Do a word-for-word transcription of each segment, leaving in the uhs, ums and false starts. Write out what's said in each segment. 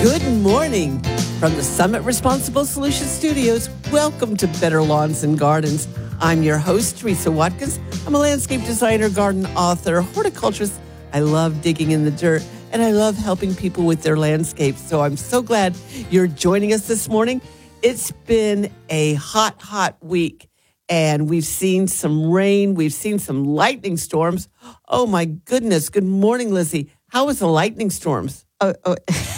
Good morning from the Summit Responsible Solutions Studios. Welcome to Better Lawns and Gardens. I'm your host, Teresa Watkins. I'm a landscape designer, garden author, horticulturist. I love digging in the dirt, and I love helping people with their landscapes. So I'm so glad you're joining us this morning. It's been a hot, hot week, and we've seen some rain. We've seen some lightning storms. Oh, my goodness. Good morning, Lizzie. How was the lightning storms? Oh, oh.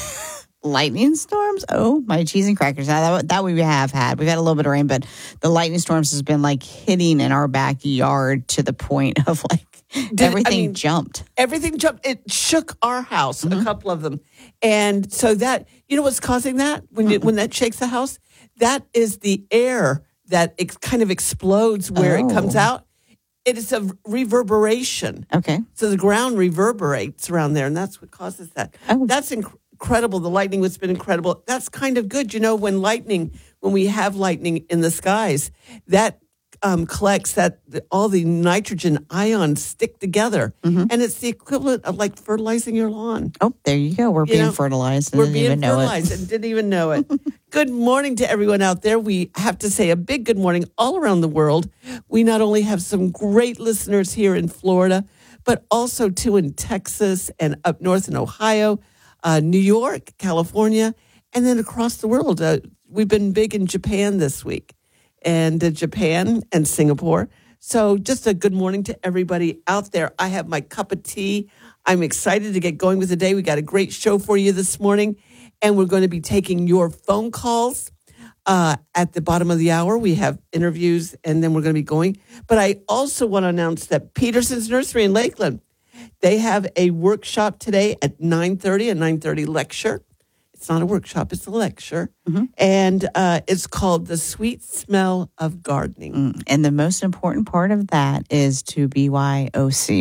Lightning storms? Oh, my cheese and crackers. Now, that, that we have had. We've had a little bit of rain, but the lightning storms has been like hitting in our backyard to the point of like Did, everything I mean, jumped. Everything jumped. It shook our house, mm-hmm. a couple of them. And so that, you know what's causing that? When mm-hmm. it, when that shakes the house? That is the air that it kind of explodes where oh. it comes out. It is a reverberation. Okay. So the ground reverberates around there, and that's what causes that. Oh. That's incredible. Incredible. The lightning has been incredible. That's kind of good. You know, when lightning, when we have lightning in the skies, that um, collects that all the nitrogen ions stick together. Mm-hmm. And it's the equivalent of like fertilizing your lawn. Oh, there you go. We're you being know, fertilized. And we're didn't being even know fertilized it. and didn't even know it. Good morning to everyone out there. We have to say a big good morning all around the world. We not only have some great listeners here in Florida, but also too in Texas and up north in Ohio. Uh, New York, California, and then across the world. Uh, we've been big in Japan this week, and uh, Japan and Singapore. So just a good morning to everybody out there. I have my cup of tea. I'm excited to get going with the day. We got a great show for you this morning, and we're going to be taking your phone calls. Uh, at the bottom of the hour, we have interviews, and then we're going to be going. But I also want to announce that Peterson's Nursery in Lakeland, they have a workshop today at nine thirty, a nine thirty lecture. It's not a workshop, it's a lecture. Mm-hmm. And uh, it's called The Sweet Smell of Gardening. Mm. And the most important part of that is to B Y O C.